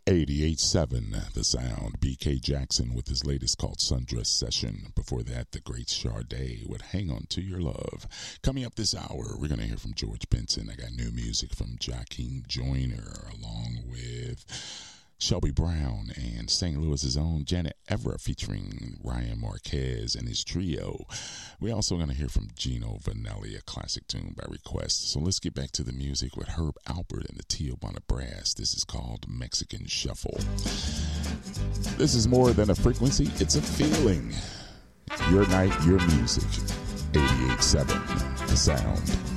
88.7 The Sound. BK Jackson with his latest called Sundress Session. Before that, the great Sade with Hang On To Your Love. Coming up this hour, we're going to hear from George Benson. I got new music from Joaquin Joyner along with Shelby Brown and St. Louis's own Janet Everett featuring Ryan Marquez and his trio. We're also going to hear from Gino Vanelli, a classic tune by request. So let's get back to the music with Herb Alpert and the Tijuana Brass. This is called Mexican Shuffle. This is more than a frequency, it's a feeling. Your night, your music. 88.7 The Sound.